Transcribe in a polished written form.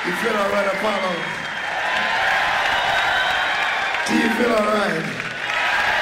You feel all right, Apollo? Do you feel all right?